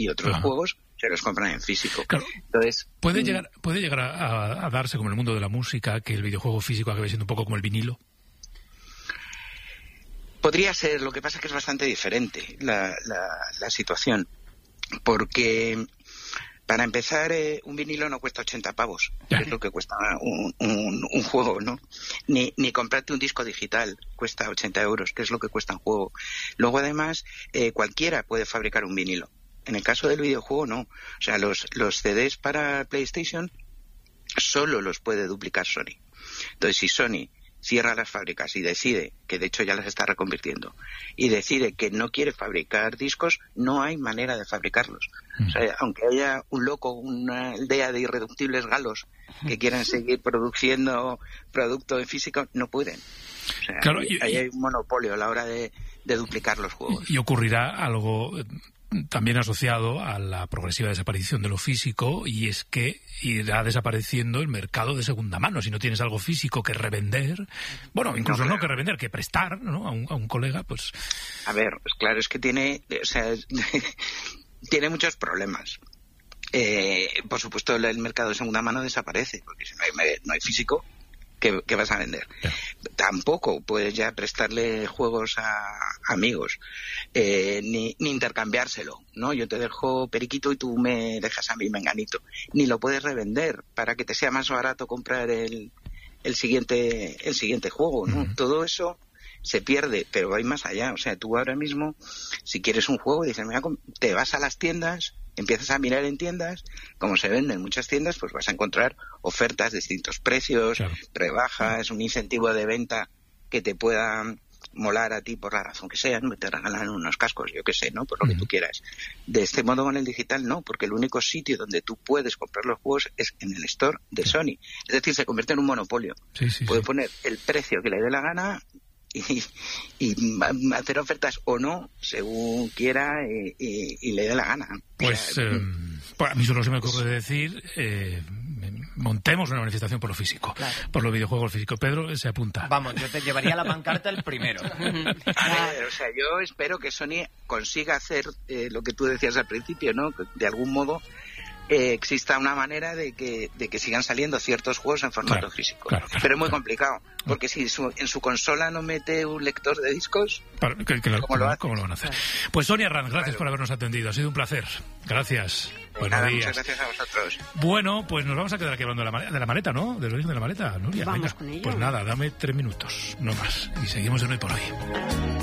y otros juegos se los compran en físico. Claro. Entonces, ¿Puede llegar a darse, como en el mundo de la música, que el videojuego físico acabe siendo un poco como el vinilo? Podría ser, lo que pasa es que es bastante diferente la situación, porque para empezar un vinilo no cuesta 80 pavos, que es lo que cuesta un juego, ¿no? Ni comprarte un disco digital cuesta 80 euros, que es lo que cuesta un juego. Luego además cualquiera puede fabricar un vinilo. En el caso del videojuego no, o sea, los CDs para PlayStation solo los puede duplicar Sony. Entonces si Sony cierra las fábricas y decide, que de hecho ya las está reconvirtiendo, y decide que no quiere fabricar discos, no hay manera de fabricarlos. O sea, aunque haya un loco, una aldea de irreductibles galos que quieran seguir produciendo producto en físico, no pueden. O sea, claro, ahí hay un monopolio a la hora de duplicar los juegos. Y ocurrirá algo también asociado a la progresiva desaparición de lo físico, y es que irá desapareciendo el mercado de segunda mano. Si no tienes algo físico que revender, bueno, incluso no que revender, que prestar, ¿no? a un colega, pues... A ver, pues claro, es que tiene, o sea, tiene muchos problemas. Por supuesto, el mercado de segunda mano desaparece, porque si no hay físico, ¿qué vas a vender? Tampoco puedes ya prestarle juegos a amigos, ni intercambiárselo, ¿no? Yo te dejo periquito y tú me dejas a mí menganito. Ni lo puedes revender para que te sea más barato comprar el siguiente juego, ¿no? Todo eso se pierde, pero hay más allá. O sea, tú ahora mismo, si quieres un juego, dices, mira, te vas a las tiendas, empiezas a mirar en tiendas, como se venden en muchas tiendas, pues vas a encontrar ofertas de distintos precios, rebajas, un incentivo de venta que te pueda molar a ti por la razón que sea, ¿no? Te regalan unos cascos, yo qué sé, ¿no? Por lo que tú quieras. De este modo con el digital no, porque el único sitio donde tú puedes comprar los juegos es en el store de Sony. Es decir, se convierte en un monopolio. Puede poner el precio que le dé la gana y hacer ofertas o no según quiera y le dé la gana. Pues a mí solo se me ocurre decir montemos una manifestación por lo físico, por los videojuegos físicos. Pedro se apunta. Vamos, yo te llevaría la pancarta el primero. A ver, o sea, yo espero que Sony consiga hacer lo que tú decías al principio, ¿no? Que de algún modo exista una manera de que sigan saliendo ciertos juegos en formato físico. Pero es muy complicado, porque si en su consola no mete un lector de discos, ¿cómo lo van a hacer? Pues Sonia Arranz, gracias por habernos atendido. Ha sido un placer. Gracias. Buenos días. Muchas gracias a vosotros. Bueno, pues nos vamos a quedar aquí hablando de la maleta, ¿no? Del origen de la maleta, Nuria. Vamos con ello. Pues nada, dame 3 minutos, no más. Y seguimos en Hoy por Hoy.